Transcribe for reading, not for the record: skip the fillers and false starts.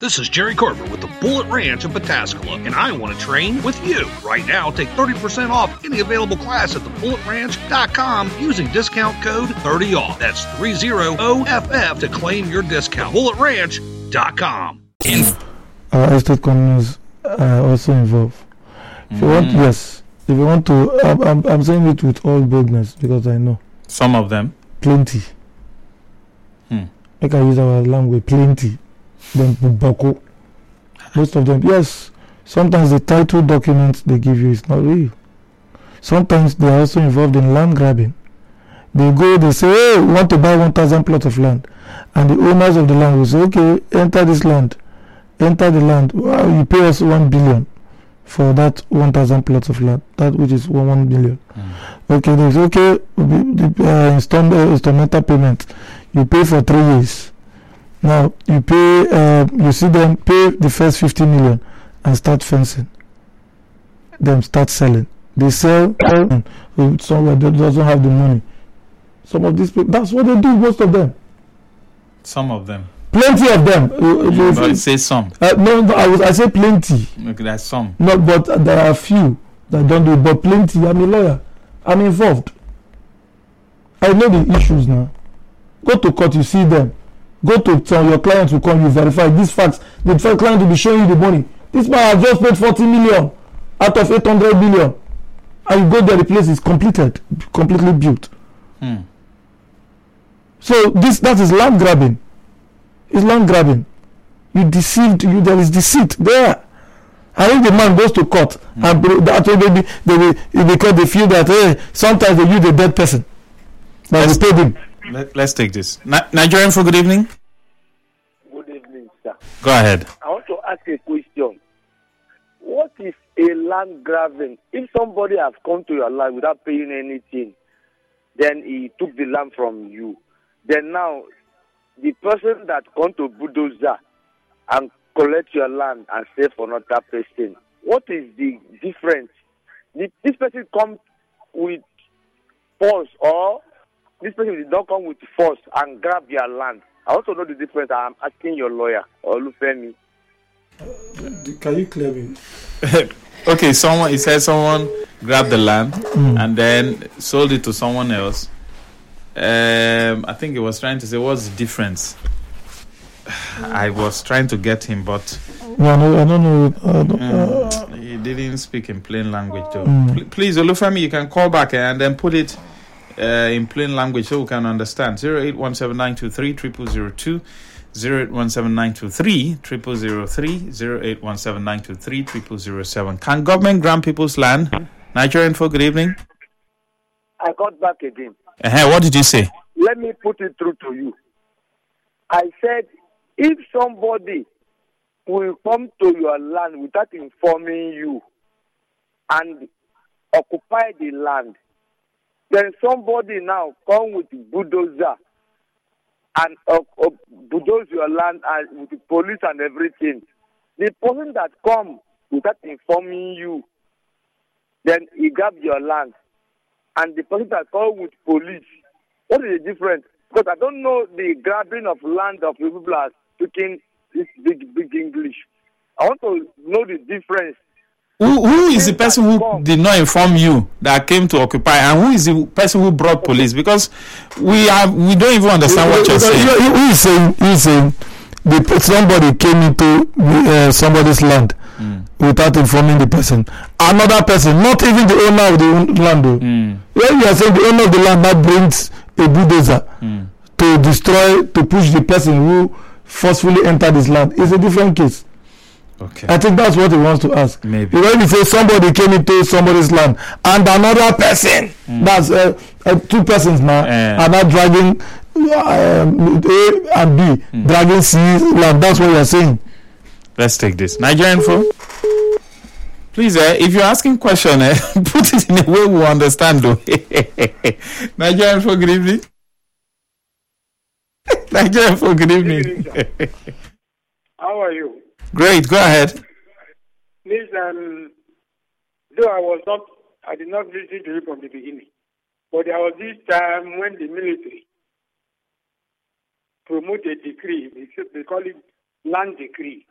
This is Jerry Carver with the Bullet Ranch of Pataskala, and I want to train with you. Right now, take 30% off any available class at thebulletranch.com using discount code 30OFF. That's 30OFF to claim your discount. Bulletranch.com. Our estate companies are also involved. If you want, yes. If you want to, I'm saying it with all boldness because I know. Some of them? Plenty. I can use our language, plenty. Then Boko. Most of them, yes. Sometimes the title document they give you is not real. Sometimes they are also involved in land grabbing. They go, they say, hey, we want to buy 1,000 plots of land. And the owners of the land will say, okay, enter this land. Enter the land. Well, you pay us 1 billion for that 1,000 plots of land. That which is 1 billion. Okay, they say, okay, instrumental payment. You pay for 3 years. Now you pay, you see them pay the first 50 million and start fencing. Them start selling. They sell somewhere that doesn't have the money. Some of these people, that's what they do. Most of them. Some of them. Plenty of them. But say some. No, I say plenty. Okay, that's some. No, but there are a few that don't do it. But plenty. I'm a lawyer. I'm involved. I know the issues now. Go to court, you see them. Go to your client will come, you verify these facts. The client will be showing you the money. This man has just paid 40 million out of 800 billion. And you go there, the place is completely built. So that is land grabbing. It's land grabbing. You deceived, there is deceit there. And if the man goes to court, and that way because they feel that, hey, sometimes they use a dead person. But we paid him. Let's take this. Nigerian for good evening. Good evening, sir. Go ahead. I want to ask a question. What is a land grabbing? If somebody has come to your land without paying anything, then he took the land from you. Then now, the person that come to bulldozer and collect your land and sell for another person, what is the difference? This person come with force, or this person did not come with force and grab your land. I want to know the difference. I'm asking your lawyer, Olufemi. Can you clear me? Okay, he said someone grabbed the land and then sold it to someone else. I think he was trying to say, what's the difference? I was trying to get him, but I don't know. He didn't speak in plain language, though. Please, Olufemi, you can call back and then put it in plain language so we can understand. 08179230002, 08179230003, 08179230007. Can government grant people's land? Nigerian folk, good evening. I got back again. What did you say? Let me put it through to you. I said, if somebody will come to your land without informing you and occupy the land, then somebody now come with bulldozer and bulldoze your land and with the police and everything. The person that come without informing you, then he grab your land. And the person that come with police, what is the difference? Because I don't know the grabbing of land of people are speaking this big English. I want to know the difference. Who is the person who did not inform you that came to occupy, and who is the person who brought police? Because we don't even understand what you're saying. He's saying somebody came into somebody's land without informing the person. Another person, not even the owner of the land. When you are saying the owner of the land that brings a bulldozer to push the person who forcefully entered his land, it's a different case. Okay. I think that's what he wants to ask. Maybe. When he says somebody came into somebody's land and another person, that's 2 persons now, are not dragging A and B, dragging C land. That's what we are saying. Let's take this. Nigerian phone. Please, if you're asking question, put it in a way we understand, though. Nigerian phone, good evening. Nigerian phone, good evening. How are you? Great, go ahead. Please, though I did not listen to you from the beginning, but there was this time when the military promoted a decree, they call it land decree,